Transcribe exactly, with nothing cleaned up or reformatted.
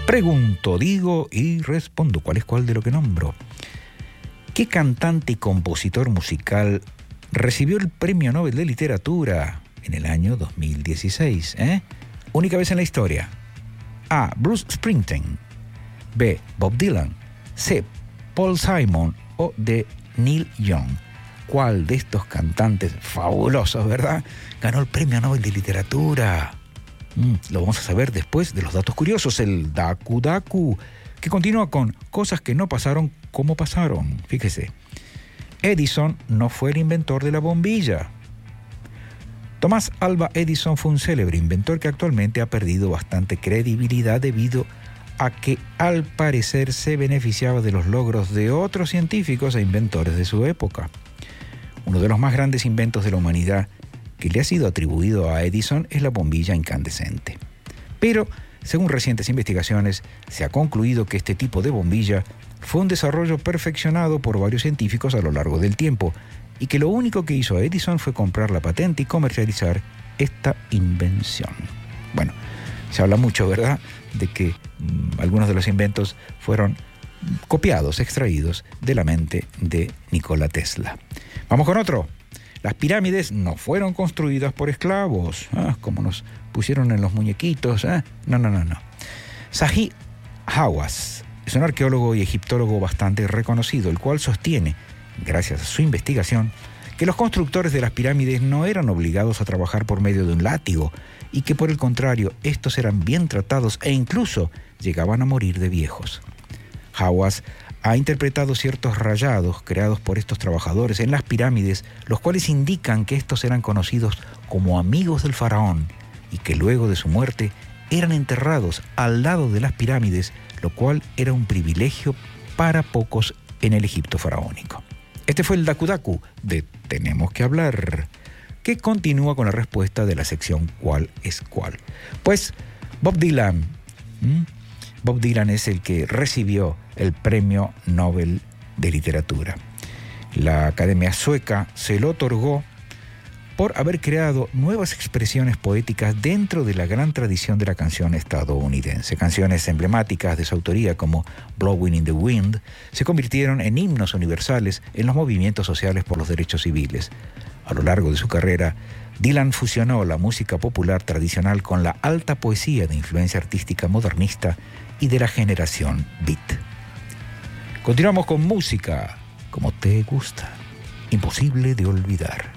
Pregunto, digo y respondo. ¿Cuál es cuál de lo que nombro? ¿Qué cantante y compositor musical recibió el Premio Nobel de Literatura en el año dos mil dieciséis? ¿Eh? Única vez en la historia. A. Bruce Springsteen. B. Bob Dylan. C. Paul Simon. O D. Neil Young. ¿Cuál de estos cantantes fabulosos, verdad, ganó el Premio Nobel de Literatura? Mm, lo vamos a saber después de los datos curiosos, el Daku Daku, que continúa con cosas que no pasaron como pasaron. Fíjese, Edison no fue el inventor de la bombilla. Thomas Alva Edison fue un célebre inventor que actualmente ha perdido bastante credibilidad debido a que al parecer se beneficiaba de los logros de otros científicos e inventores de su época. Uno de los más grandes inventos de la humanidad que le ha sido atribuido a Edison es la bombilla incandescente. Pero, según recientes investigaciones, se ha concluido que este tipo de bombilla fue un desarrollo perfeccionado por varios científicos a lo largo del tiempo y que lo único que hizo Edison fue comprar la patente y comercializar esta invención. Bueno, se habla mucho, ¿verdad?, de que mmm, algunos de los inventos fueron copiados, extraídos de la mente de Nikola Tesla. Vamos con otro. Las pirámides no fueron construidas por esclavos, ¿eh? como nos pusieron en los muñequitos. ¿eh? No, no, no, no. Zahi Hawass es un arqueólogo y egiptólogo bastante reconocido, el cual sostiene, gracias a su investigación, que los constructores de las pirámides no eran obligados a trabajar por medio de un látigo y que, por el contrario, estos eran bien tratados e incluso llegaban a morir de viejos. Hawass ha interpretado ciertos rayados creados por estos trabajadores en las pirámides, los cuales indican que estos eran conocidos como amigos del faraón y que luego de su muerte eran enterrados al lado de las pirámides, lo cual era un privilegio para pocos en el Egipto faraónico. Este fue el Daku Daku de Tenemos que hablar, que continúa con la respuesta de la sección ¿Cuál es cuál? Pues Bob Dylan. ¿Mm? Bob Dylan es el que recibió el Premio Nobel de Literatura. La Academia Sueca se lo otorgó por haber creado nuevas expresiones poéticas dentro de la gran tradición de la canción estadounidense. Canciones emblemáticas de su autoría como Blowing in the Wind se convirtieron en himnos universales en los movimientos sociales por los derechos civiles. A lo largo de su carrera, Dylan fusionó la música popular tradicional con la alta poesía de influencia artística modernista y de la generación beat. Continuamos con música como te gusta, imposible de olvidar.